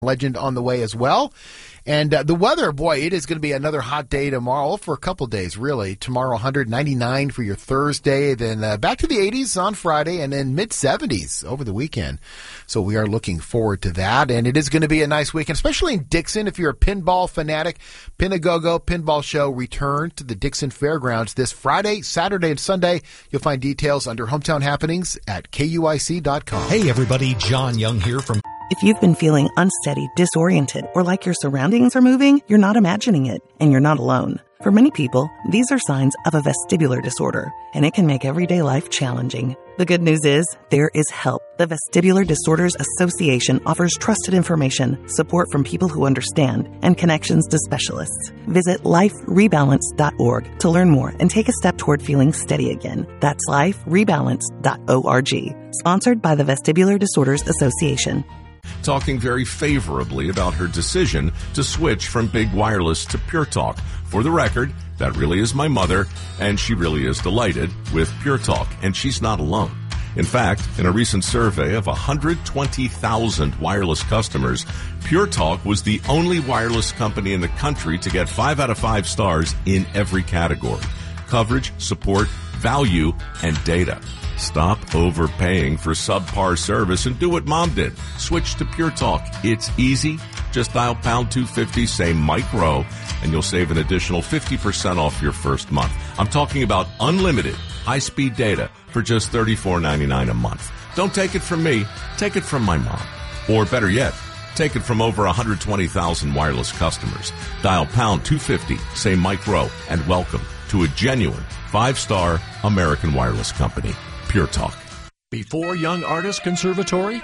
Legend on the way as well. And the weather, boy, it is going to be another hot day tomorrow for a couple days, really. Tomorrow, 199 for your Thursday, then back to the 80s on Friday, and then mid-70s over the weekend. So we are looking forward to that, and it is going to be a nice weekend, especially in Dixon. If you're a pinball fanatic, Pinagogo Pinball Show returns to the Dixon Fairgrounds this Friday, Saturday, and Sunday. You'll find details under Hometown Happenings at KUIC.com. Hey, everybody, John Young here from... If you've been feeling unsteady, disoriented, or like your surroundings are moving, you're not imagining it, and you're not alone. For many people, these are signs of a vestibular disorder, and it can make everyday life challenging. The good news is, there is help. The Vestibular Disorders Association offers trusted information, support from people who understand, and connections to specialists. Visit liferebalance.org to learn more and take a step toward feeling steady again. That's liferebalance.org. Sponsored by the Vestibular Disorders Association. Talking very favorably about her decision to switch from Big Wireless to Pure Talk. For the record, that really is my mother, and she really is delighted with Pure Talk, and she's not alone. In fact, in a recent survey of 120,000 wireless customers, Pure Talk was the only wireless company in the country to get 5 out of 5 stars in every category: coverage, support, value, and data. Stop overpaying for subpar service and do what Mom did. Switch to Pure Talk. It's easy. Just dial pound 250, say Mike Rowe, and you'll save an additional 50% off your first month. I'm talking about unlimited high-speed data for just $34.99 a month. Don't take it from me. Take it from my mom. Or better yet, take it from over 120,000 wireless customers. Dial pound 250, say Mike Rowe, and welcome to a genuine 5-star American wireless company. Pure Talk. Before Young Artist Conservatory?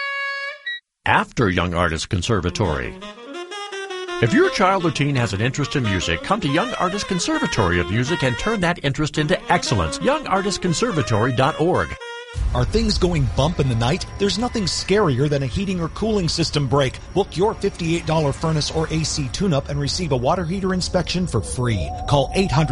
After Young Artist Conservatory. If your child or teen has an interest in music, come to Young Artist Conservatory of Music and turn that interest into excellence. YoungArtistConservatory.org. Are things going bump in the night? There's nothing scarier than a heating or cooling system break. Book your $58 furnace or AC tune-up and receive a water heater inspection for free. Call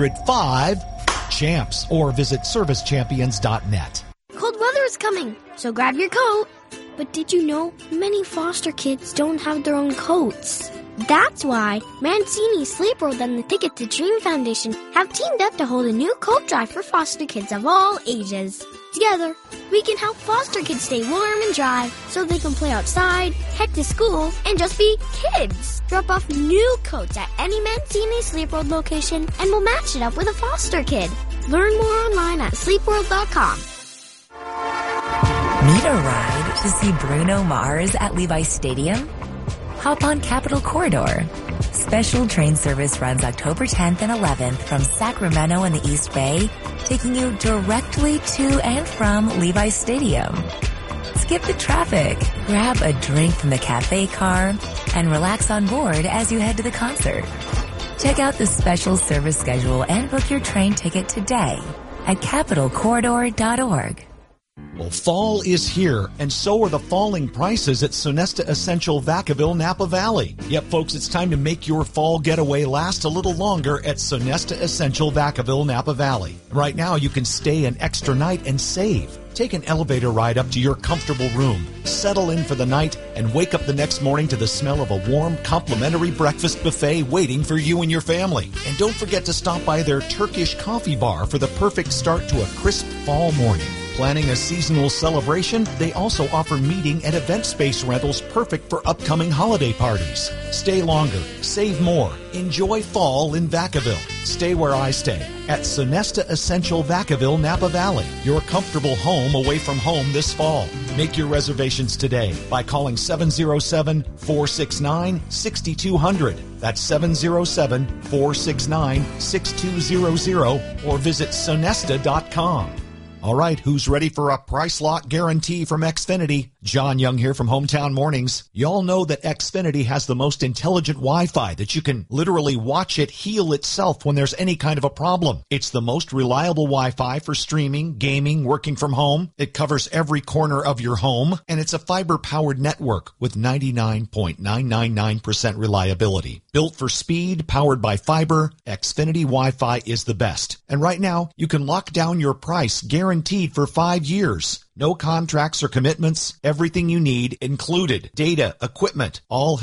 800-5-CHAMPS or visit ServiceChampions.net. Cold weather is coming, so grab your coat. But did you know many foster kids don't have their own coats? That's why Mancini, Sleep World, and the Ticket to Dream Foundation have teamed up to hold a new coat drive for foster kids of all ages. Together, we can help foster kids stay warm and dry so they can play outside, head to school, and just be kids. Drop off new coats at any Mancini Sleep World location and we'll match it up with a foster kid. Learn more online at sleepworld.com. Need a ride to see Bruno Mars at Levi's Stadium? Hop on Capitol Corridor. Special train service runs October 10th and 11th from Sacramento in the East Bay, taking you directly to and from Levi's Stadium. Skip the traffic, grab a drink from the cafe car, and relax on board as you head to the concert. Check out the special service schedule and book your train ticket today at capitolcorridor.org. Well, fall is here, and so are the falling prices at Sonesta Essential Vacaville Napa Valley. Yep, folks, it's time to make your fall getaway last a little longer at Sonesta Essential Vacaville Napa Valley. Right now, you can stay an extra night and save. Take an elevator ride up to your comfortable room, settle in for the night, and wake up the next morning to the smell of a warm, complimentary breakfast buffet waiting for you and your family. And don't forget to stop by their Turkish coffee bar for the perfect start to a crisp fall morning. Planning a seasonal celebration? They also offer meeting and event space rentals perfect for upcoming holiday parties. Stay longer, save more, enjoy fall in Vacaville. Stay where I stay, at Sonesta Essential Vacaville Napa Valley, your comfortable home away from home this fall. Make your reservations today by calling 707-469-6200. That's 707-469-6200 or visit sonesta.com. All right, who's ready for a price lock guarantee from Xfinity? John Young here from Hometown Mornings. Y'all know that Xfinity has the most intelligent Wi-Fi that you can literally watch it heal itself when there's any kind of a problem. It's the most reliable Wi-Fi for streaming, gaming, working from home. It covers every corner of your home, and it's a fiber-powered network with 99.999% reliability. Built for speed, powered by fiber, Xfinity Wi-Fi is the best. And right now, you can lock down your price guaranteed for 5 years. No contracts or commitments. Everything you need included. Data, equipment, all